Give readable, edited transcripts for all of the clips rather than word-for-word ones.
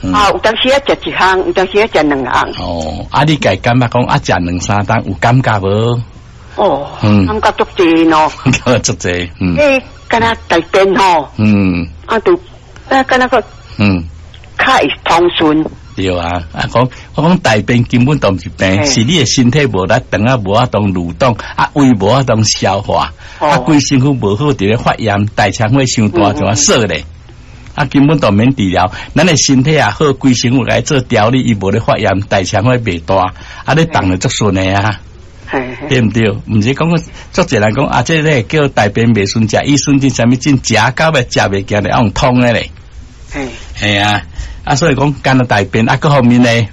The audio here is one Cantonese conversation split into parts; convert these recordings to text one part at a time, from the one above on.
啊，有当时啊食一项，有当时啊食两项。 哦，啊，你家感觉讲啊，食两三档有感觉无？ 哦，感觉足济喏， 感觉足济， 诶，敢若大便吼，啊，都敢若个，较会通顺。 对啊，我讲大便根本都唔是病，是你的身体无力，肠啊无法当蠕动，啊胃无法当消化，啊规身躯无好，伫咧发炎，大肠会伤大，就啊涩咧。啊，根本都免治疗，咱的身体啊好，规身躯来做调理，伊无咧发炎，大肠会袂大，啊你动了足顺的啊，对唔对？毋是讲足侪人讲啊，这个叫大便袂顺，食益生菌啥物菌，食到尾食袂行咧，用通的咧，系啊，啊所以讲干了大便啊，各方面咧，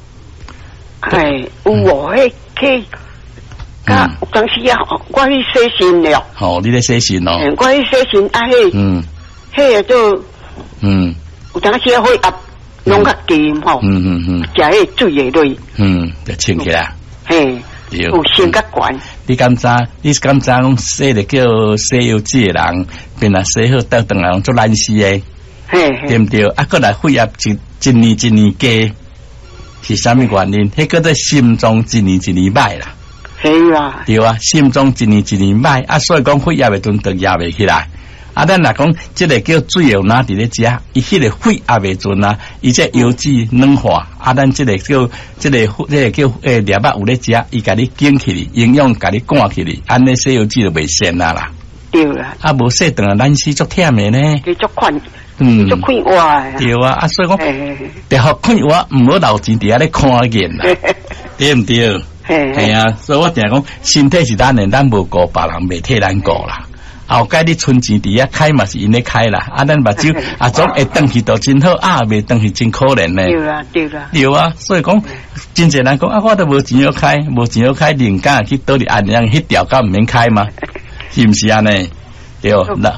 有我迄甲有当时啊，我去洗身了， 你咧洗身咯， 我去洗身啊，迄个就。有当时会压拢较咸吼，食迄水的类， 就清起来， 有性较悬。 你敢知讲洗的叫洗油脂的人，变来洗好倒转来做难死的，对唔对？啊，过来血压一年加，是啥物原因？迄个在心脏一年歹啦， 係啊， 对啊，心脏一年歹，啊，所以讲血压的阵都压袂起来。啊，咱若讲这个叫水油拿伫咧食，伊迄个血压袂准啊，伊这油脂软化，啊，咱这个叫粒仔有咧食，伊甲你紧起哩，营养甲你赶起哩，安尼洗油脂就袂鲜啦。 对啦， 啊，无洗顿啊，咱死足忝的呢。 足款，足快活。 对啊，啊，所以讲，大学快活唔好留钱伫遐咧看见啦，对唔对？系啊，所以我定讲，身体是咱的，咱无顾别人，袂替咱顾啦。后盖你存钱伫遐开嘛是因咧开啦，啊咱目睭啊总会转去都真好，啊袂转去真可怜呢。对啊，所以讲真侪人讲啊，我都无钱要开，人家去倒里按样迄条杆毋免开嘛，是毋是安尼？对啦，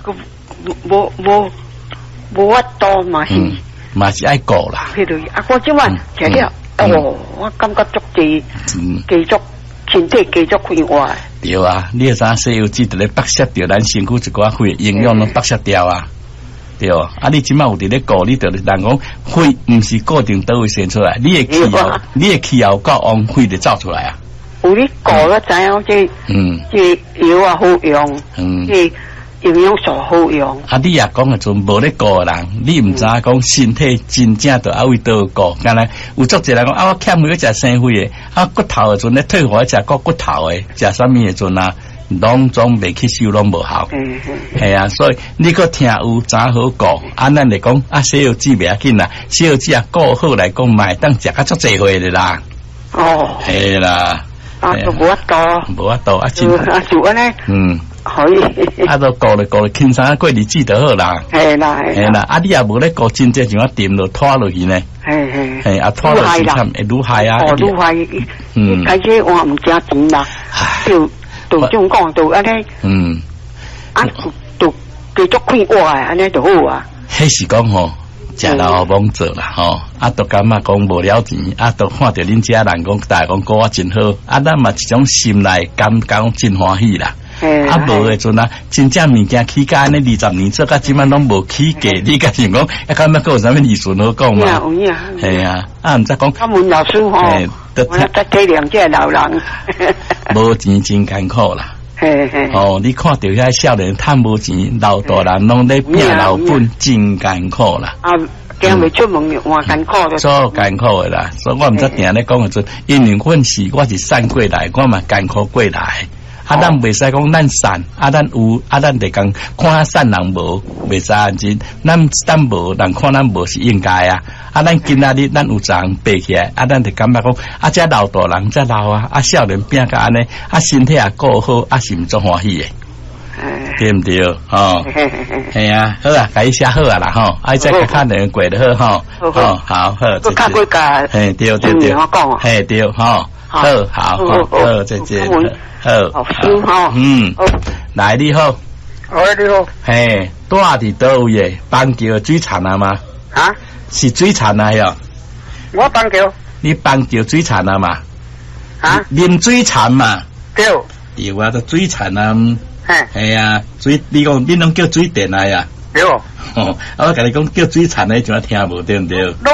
无法度嘛是， 嘛是爱顾啦。 对对，啊我即晚食了，我感觉足济，继续。身体继续开活。 对啊，你会知洗油脂伫咧剥削掉咱身躯一寡血营养拢剥削掉啊。对啊，你即摆有伫咧顾，你着人讲血毋是固定倒位生出来，你的气候够旺，血就走出来啊。 有你顾了知影这药啊好用，这营养素好用。 啊，你也讲的阵无咧顾的人，你毋知讲身体真正着为倒顾，干来有足侪人讲啊，我欠去食生血的，啊骨头的阵咧退化食骨头的，食啥物的阵啊，拢总袂去收，拢无效。系啊，所以你个听有怎好顾？啊，咱来讲啊，洗油脂袂要紧啦，洗油脂啊顾好来讲，买当食较足侪岁的啦。系啦。啊，都无法度，啊，真啊，就安尼。可以， 啊，都顾咧，轻松过日子就好啦。 系啦， 啊，你也无咧顾真正像我掂落拖落去呢。系，啊，拖落去会愈害啊。 愈害，开始我唔加钱啦，就种讲就安尼。啊，就继续开活啊，安尼就好啊。 迄是讲吼。食老忙做啦吼，啊，都感觉讲无了钱，啊，都看到恁家人讲大讲过我真好，啊，咱嘛一种心内感觉真欢喜啦。啊，无诶阵啊，真正物件起价安尼20年做到即摆拢无起价，你家想讲，感觉有啥物利润好讲嘛？系啊，啊，毋知讲。 我问老师吼，我再体谅这老人。 无钱真艰苦啦。你看到遐少年趁无钱，老大人拢咧拼老本，真艰苦啦。 啊，惊未出门换艰苦的。 做艰苦的啦，所以我毋知定咧讲个阵，因为我是散过来，我嘛艰苦过来。啊，咱袂使讲咱散，啊，咱有，啊，咱得讲看散人无，袂使安真。咱无，人看咱无是应该啊。啊，咱今仔日咱有人爬起来，啊，咱得感觉讲，啊，这老大人这老啊，啊，少年变甲安尼，啊，身体也顾好，啊，是毋足欢喜诶。对唔对？吼，系啊，好啊，甲伊写好啊啦，吼，啊，再甲看人过得好，吼，好， 再看过甲， 嘿，对，嘿，对，吼，好，再见。好，来你好， 你好， 嘿，住伫倒位诶？邦桥水产啊嘛？ 啊， 是水产啊哟。 我邦桥。 你邦桥水产啊嘛？ 啊， 啉水产嘛？ 对。 有啊，都水产啊。 系啊，水，你讲你拢叫水电啊呀？ 对。 我甲你讲叫水产诶，就听无对唔对？